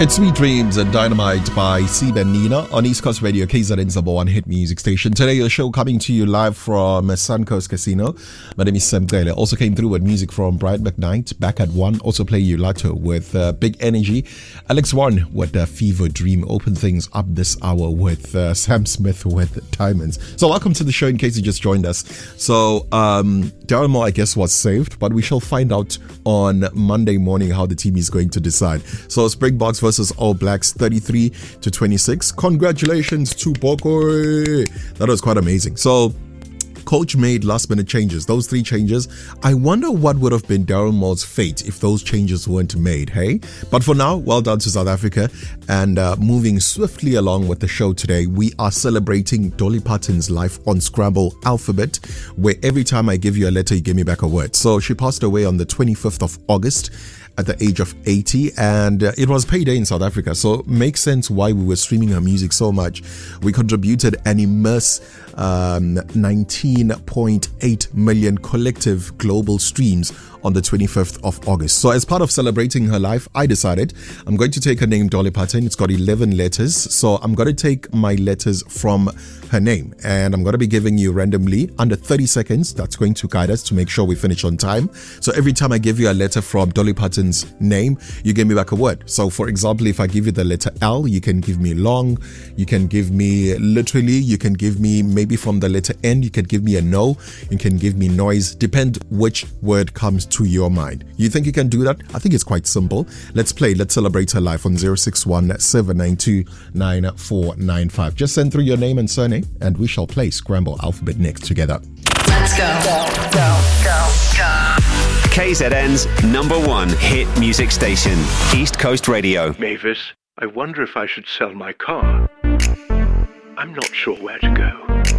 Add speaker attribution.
Speaker 1: It's Sweet Dreams and Dynamite by Seb and Nina on East Coast Radio, KZN's number one hit music station. Today, a show coming to you live from Suncoast Casino. My name is Sam Taylor. Also came through with music from Brian McKnight, Back at One. Also play you Lato with Big Energy. Alex Warren with Fever Dream. Open things up this hour with Sam Smith with Diamonds. So welcome to the show in case you just joined us. So Darren Moore, I guess, was saved, but we shall find out on Monday morning how the team is going to decide. So Springboks versus All Blacks 33-26. Congratulations to Boko. That was quite amazing. So coach made last minute changes. Those 3 changes. I wonder what would have been Darren Moore's fate if those changes weren't made, hey? But for now, well done to South Africa. And moving swiftly along with the show today, we are celebrating Dolly Parton's life on Scramble Alphabet, where every time I give you a letter, you give me back a word. So she passed away on the 25th of August at the age of 80, and it was payday in South Africa, so it makes sense why we were streaming her music so much. We contributed an immense 19.8 million collective global streams on the 25th of August. So as part of celebrating her life, I decided I'm going to take her name, Dolly Parton. It's got 11 letters, so I'm going to take my letters from her name, and I'm going to be giving you randomly under 30 seconds. That's going to guide us to make sure we finish on time. So every time I give you a letter from Dolly Parton's name, you give me back a word. So for example, if I give you the letter L, you can give me long, you can give me literally, you can give me maybe from the letter N, you can give me a no, you can give me noise, depend which word comes to your mind. You think you can do that? I think it's quite simple. Let's play. Let's celebrate her life on 061-792-9495. Just send through your name and surname, and we shall play Scramble Alphabet next together.
Speaker 2: Let's go.
Speaker 3: KZN's number one hit music station, East Coast Radio.
Speaker 4: Mavis, I wonder if I should sell my car. I'm not sure where to go.